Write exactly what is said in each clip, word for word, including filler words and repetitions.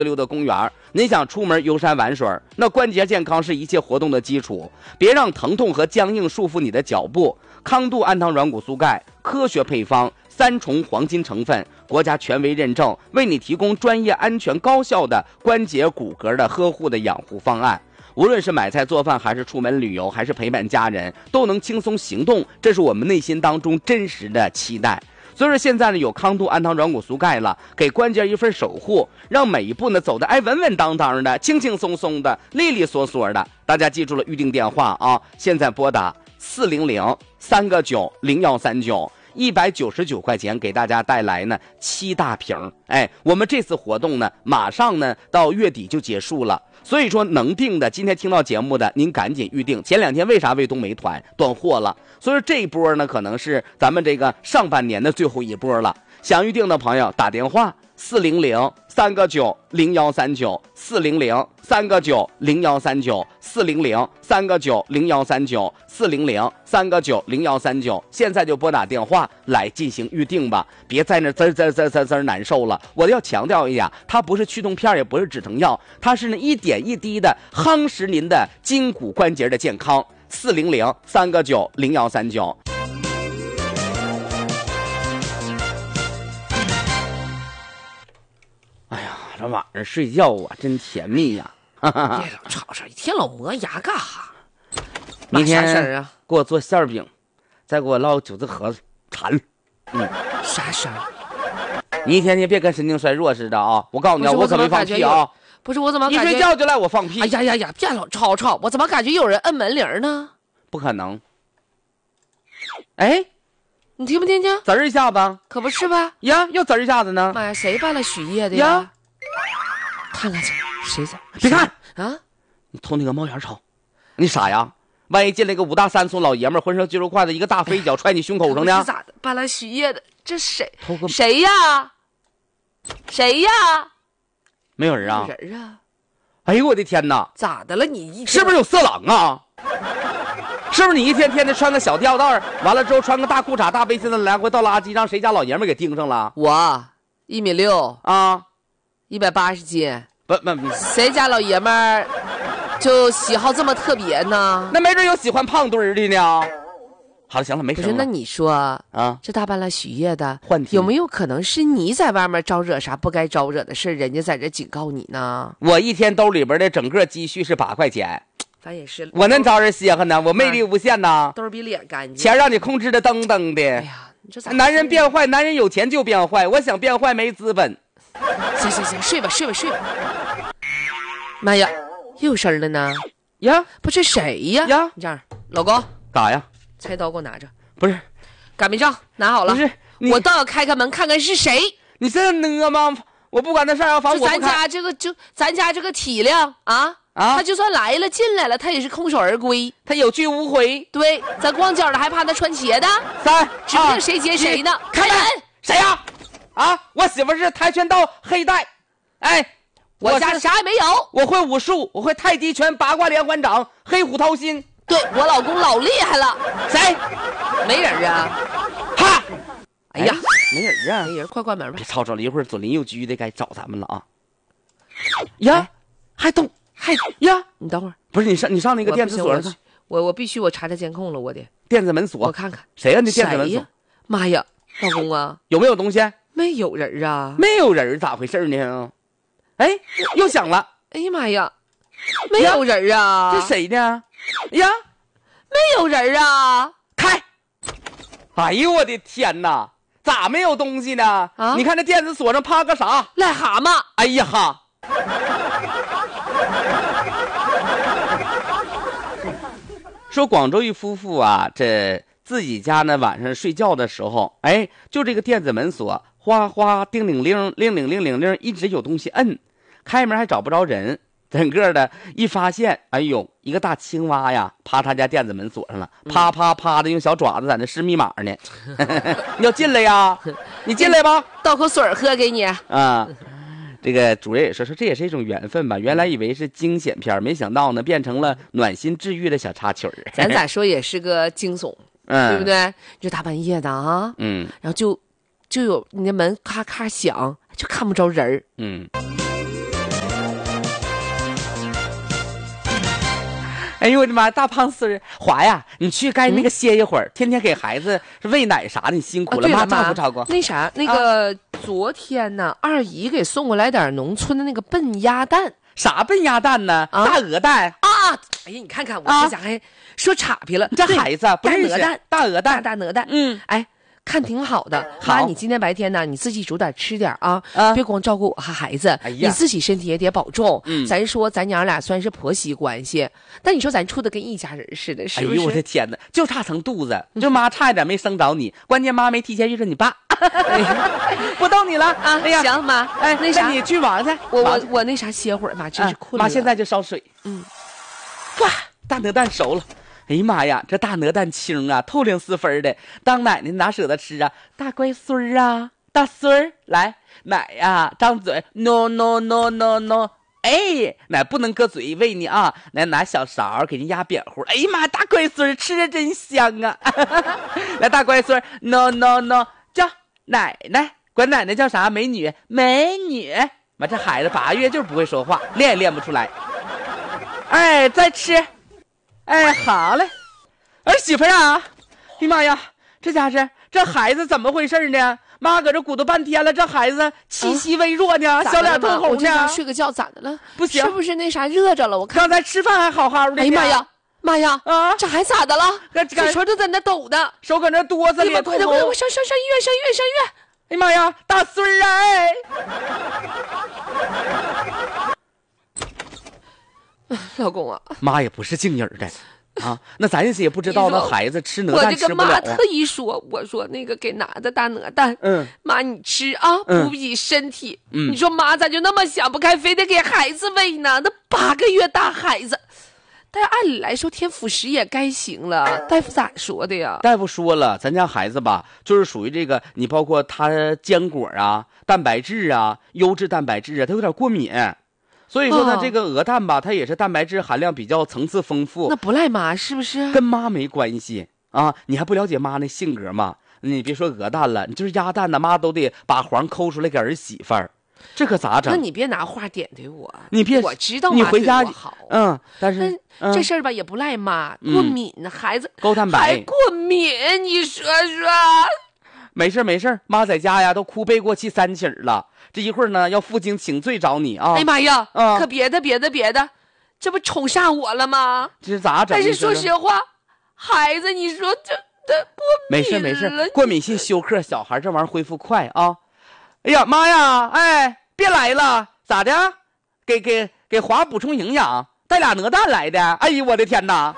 溜达公园，您想出门游山玩水，那关节健康是一切活动的基础，别让疼痛和僵硬束缚你的脚步。康度氨糖软骨素钙，科学配方，三重黄金成分，国家权威认证，为你提供专业、安全、高效的关节骨骼的呵护的养护方案。无论是买菜做饭，还是出门旅游，还是陪伴家人，都能轻松行动，这是我们内心当中真实的期待。所以说现在呢，有康度氨糖软骨素钙了，给关节一份守护，让每一步呢走得哎稳稳当当的，轻轻松松的，利利索索的。大家记住了预定电话啊，现在拨打四零零三个九零幺三九。一百九十九块钱给大家带来呢七大瓶，哎，我们这次活动呢马上呢到月底就结束了，所以说能订的，今天听到节目的您赶紧预定。前两天为啥卫东没团断货了？所以说这一波呢可能是咱们这个上半年的最后一波了。想预定的朋友打电话四零零三个九零幺三九，四零零三个九零幺三九，四零零三个九零幺三九，四零零三个九零幺三九，现在就拨打电话来进行预定吧，别在那滋滋滋滋滋难受了。我要强调一下，它不是驱动片，也不是止疼药，它是呢一点一滴的夯实您的筋骨关节的健康。四零零三个九零幺三九。这晚上睡觉啊，真甜蜜呀！ 别老吵吵，一天老磨牙干哈？ 明天啥事儿啊？ 给我做馅饼，再给我烙韭菜盒子馋。嗯， 啥事儿？ 你一天天别跟神经衰弱似的啊！我告诉你啊，我可没放屁啊！ 不是我怎么感觉一睡觉就赖我放屁？ 哎呀呀呀！别老吵吵，我怎么感觉有人摁门铃呢？ 不可能！哎， 你听不听见？ 滋儿一下子， 可不是吧？ 呀，又滋儿一下子呢！ 妈呀，谁办了许夜的呀？看看去，谁在？ 别看啊！ 你偷那个猫眼瞅，你傻呀？万一进来个五大三粗老爷们儿，浑身肌肉块子，一个大飞脚踹你胸口上呢？ 是咋的？办了许夜的，这谁？ 偷个谁呀？谁呀？ 没有人啊？ 人啊！ 哎呦我的天哪！ 咋的了？你是不是有色狼啊？是不是你一天天的穿个小吊带，完了之后穿个大裤衩、大背心的来回倒垃圾，让谁家老爷们儿给盯上了？ 我一米六啊， 一百八十斤。 不不不， 谁家老爷们儿就喜好这么特别呢？ 那没准有喜欢胖墩儿的呢。好了，行了，没事。 不是，那你说啊， 这大半了许夜的， 换题有没有可能是你在外面招惹啥不该招惹的事，人家在这警告你呢？ 我一天兜里边的整个积蓄是八块钱， 咱也是， 我能招人稀罕呢？我魅力无限呐， 兜比脸干净， 钱让你控制的噔噔的。 哎呀，你这咋？ 男人变坏，男人有钱就变坏，我想变坏没资本。 行行行，睡吧睡吧睡吧。妈呀，又有声了呢！ 呀， 不是谁呀？ 呀， 你这样，老公， 咋呀？ 菜刀给我拿着。 不是， 擀面杖拿好了。 不是， 我倒要开开门看看是谁。 你这呢吗？我不管他上药房，我咱家这个就咱家这个体量啊啊， 他就算来了进来了，他也是空手而归， 他有去无回。 对，咱光脚的还怕他穿鞋的？ 三， 指不定谁接谁呢。 开门！谁呀？啊，我媳妇是跆拳道黑带，哎。 我家啥也没有， 我会武术，我会太极拳、八卦连环掌、黑虎掏心。 对，我老公老厉害了。 谁？ 没人啊！ 哈！ 哎呀， 没人啊！ 没人，快关门吧！ 别吵吵了，一会儿左邻右居的该找咱们了啊！呀，还动还呀！ 你等会儿， 不是你上你上那个电子锁上， 我我必须我查查监控了，我得电子门锁， 我看看谁呀？那电子门锁？ 妈呀，老公啊， 有没有东西？ 没有人啊！ 没有人，咋回事呢？哎，又响了！ 哎呀妈呀，没有人啊！ 这谁呢？呀， 没有人啊！ 开！哎呦我的天哪，咋没有东西呢？啊！你看这电子锁上趴个啥？ 癞蛤蟆！ 哎呀哈！说广州一夫妇啊，这自己家呢晚上睡觉的时候，哎，就这个电子门锁哗哗叮铃铃铃铃铃铃铃，一直有东西摁。开门还找不着人，整个的一发现，哎呦，一个大青蛙呀，趴他家电子门锁上了，啪啪啪的用小爪子在那试密码呢。你要进来呀？你进来吧， 倒口水喝给你啊。这个主人也说说这也是一种缘分吧，原来以为是惊险片，没想到呢变成了暖心治愈的小插曲儿。 咱咋说也是个惊悚，嗯，对不对？就大半夜的啊，嗯，然后就就有你的门咔咔响，就看不着人儿， 嗯。 哎呦我的妈，大胖孙儿华呀，你去该那个歇一会儿，嗯、天天给孩子喂奶啥的，你辛苦了， 啊、 妈照顾照顾。 那啥，那个、啊、昨天呢，二姨给送过来点农村的那个笨鸭蛋。 啥笨鸭蛋呢？啊、大鹅蛋啊！哎呀，你看看我这家还说岔劈了， 你这孩子不认识大鹅蛋， 大鹅蛋， 大大鹅蛋， 嗯， 哎。看挺好的， 好， 妈，你今天白天呢，你自己煮点吃点啊， 啊别光照顾我和孩子， 哎呀你自己身体也得保重。 嗯， 咱说咱娘俩算是婆媳关系，但你说咱处的跟一家人似的，是不是？ 哎呦我的天哪，就差层肚子，就妈差一点没生着你，关键妈没提前遇着你爸。不逗你了啊！ 哎呀， 行妈， 哎， 那啥， 你去忙去， 我我我那啥歇会儿，妈真是困了。 妈现在就烧水。 嗯， 哇，大鹅蛋熟了。哎呀妈呀，这大鹅蛋清啊，透亮四分的，当奶奶哪舍得吃啊？大乖孙儿啊，大孙儿，来奶呀、啊，张嘴 ，no no no no no， 哎，奶不能搁嘴喂你啊，来拿小勺给人压扁乎。哎呀妈，大乖孙儿吃着真香啊！来，大乖孙儿 ，no no no， 叫奶奶，管奶奶叫啥？美女，美女。妈，这孩子八月就是不会说话，练也练不出来。哎，再吃。哎，好嘞，儿媳妇啊！哎呀妈呀，这家是这孩子怎么回事呢？妈搁这鼓捣半天了，这孩子气息微弱呢，啊、小脸通红呢。 我睡个觉咋的了？ 不行， 是不是那啥热着了？我看刚才吃饭还好好的。 哎呀妈呀，妈呀！啊，这还咋的了？ 这嘴唇都在那抖的， 手搁那哆嗦，脸快点快点，我上上上医院上医院上医院！ 哎呀妈呀，大孙儿哎！ 老公啊， 妈也不是静音的啊，那咱也不知道那孩子吃鹅蛋吃不了、啊。 我这个妈特意说，我说那个给拿的大鹅蛋， 嗯， 妈你吃啊， 嗯、 补补身体。 嗯， 你说妈咋就那么想不开，非得给孩子喂呢？那八个月大孩子，但是按理来说添辅食也该行了。大夫咋说的呀？ 大夫说了，咱家孩子吧，就是属于这个，你包括他坚果啊、蛋白质啊、优质蛋白质啊，他有点过敏。所以说呢，哦、这个鹅蛋吧，它也是蛋白质含量比较层次丰富。 那不赖妈是不是？ 跟妈没关系啊！你还不了解妈那性格吗？你别说鹅蛋了，你就是鸭蛋呢，妈都得把黄抠出来给儿媳妇儿，这可咋整？ 那你别拿话点对我， 你别， 我知道你回家好， 嗯，但是、 嗯、这事儿吧也不赖妈，过敏呢，嗯、孩子高蛋白还过敏，你说说。 没事没事，妈在家呀都哭背过气三起了。这一会儿呢，要负荆请罪找你啊！ 哎呀妈呀， 啊、 可别的别的别的，这不宠煞我了吗？ 这是咋整？ 但是说实话，孩子，你说这这过敏没事没事，过敏性休克，小孩这玩意儿恢复快啊！哎呀妈呀，哎，别来了，咋的？给给给华补充营养，带俩鹅蛋来的。哎呦我的天哪！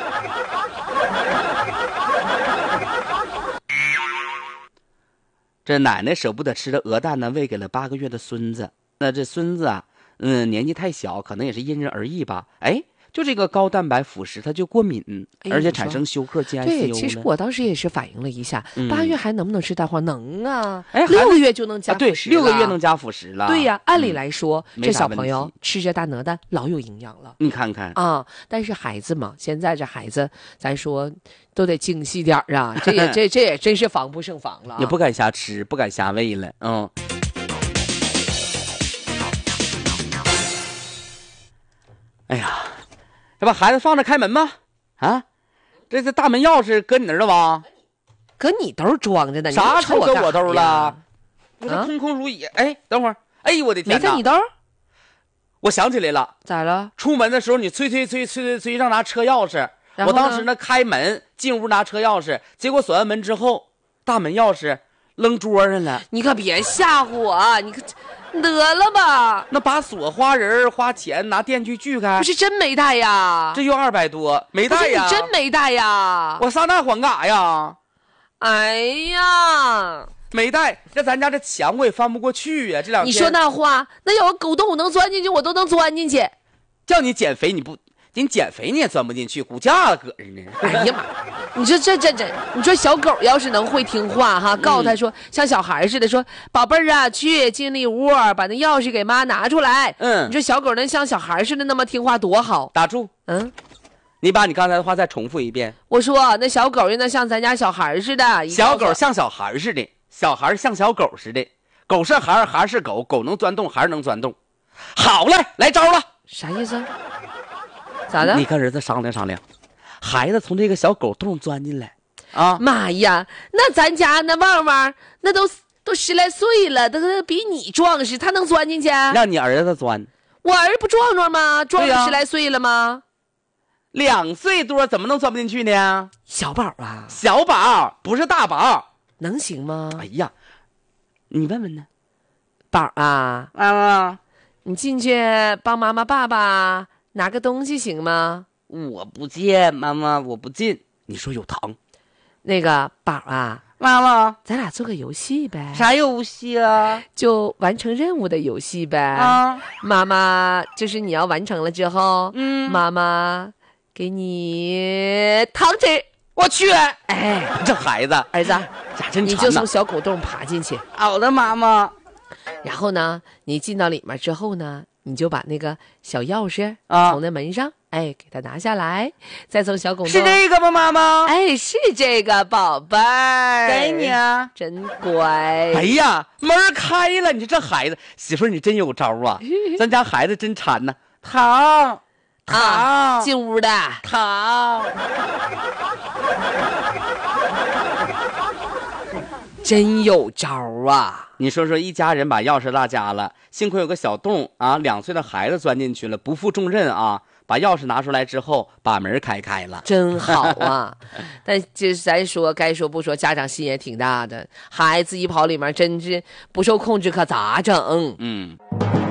这奶奶舍不得吃的鹅蛋呢，喂给了八个月的孙子。那这孙子啊，嗯，年纪太小，可能也是因人而异吧。哎，就这个高蛋白辅食，它就过敏， 哎、 而且产生休克、进 I C U 对，其实我当时也是反映了一下， 嗯、 八个月还能不能吃蛋黄？能啊， 哎， 六个月就能加辅食、 啊、对，六个月能加辅食了。 对呀，按理来说， 嗯、 这小朋友吃着大鹅蛋老有营养了。 你看看啊，但是孩子嘛，现在这孩子，咱说都得精细点啊，这也这这也真是防不胜防了、啊， 也不敢瞎吃，不敢瞎喂了，嗯。哎呀，要把孩子放着开门吗？啊，这这大门钥匙搁你那儿了吧？ 搁你兜装着呢， 啥瞅搁我兜了？不是啊、 空空如也。哎，等会儿，哎呦我的天哪！ 没在你兜？ 我想起来了， 咋了？ 出门的时候你催催催催催催让拿车钥匙，我当时呢开门进屋拿车钥匙，结果锁完门之后，大门钥匙扔桌上了。 你可别吓唬我，你可。得了吧， 那把锁花人花钱拿电锯锯开， 不是真没带呀？ 这又二百多，没带呀？ 你真没带呀？ 我撒那还干啥呀？ 哎呀， 没带，这咱家这墙我也翻不过去呀、啊！这两天你说那话，那有个狗洞我能钻进去，我都能钻进去。 叫你减肥你不，你减肥你也钻不进去，骨架搁着呢。 哎呀妈！你说这这这，你说小狗要是能会听话哈，告诉他说、嗯、像小孩似的说，宝贝儿啊，去进里屋把那钥匙给妈拿出来。 嗯， 你说小狗能像小孩似的那么听话多好。 打住， 嗯， 你把你刚才的话再重复一遍。 我说那小狗那像咱家小孩似的， 小狗像小孩似的，小孩像小狗似的，狗是孩儿，孩儿是狗，狗能钻洞，孩儿能钻洞。好了，来招了， 啥意思？ 咋的？ 你跟儿子商量商量，孩子从这个小狗洞钻进来啊！ 妈呀，那咱家那旺旺那都都十来岁了，都都比你壮实，他能钻进去？ 让你儿子钻。 我儿不壮壮吗？壮对呀着十来岁了吗？ 两岁多怎么能钻不进去呢？ 小宝啊， 小宝不是大宝。 能行吗？ 哎呀，你问问呢？ 宝啊， 啊， 你进去帮妈妈爸爸拿个东西行吗？ 我不进，妈妈，我不进。你说有糖？ 那个宝啊， 妈妈， 咱俩做个游戏呗。 啥游戏啊？ 就完成任务的游戏呗。 啊， 妈妈，就是你要完成了之后， 嗯， 妈妈给你糖纸。 我去， 哎， 这孩子， 儿子， 咋真你馋呐？ 就从小狗洞爬进去， 好的，妈妈。 然后呢，你进到里面之后呢，你就把那个小钥匙啊从那门上，哎，给它拿下来，再从小狗洞。 是这个吗，妈妈？ 哎，是这个宝贝儿， 给你啊。 真乖。 哎呀，门开了！你说这孩子，媳妇儿你真有招啊！咱家孩子真馋呐，糖，糖， 啊，进屋的。 糖。 真有招啊！ 你说说，一家人把钥匙落家了，幸亏有个小洞啊，两岁的孩子钻进去了，不负重任啊，把钥匙拿出来之后，把门开开了， 真好啊！但这咱说该说不说，家长心也挺大的，孩子一跑里面真是不受控制，可咋整？ 嗯。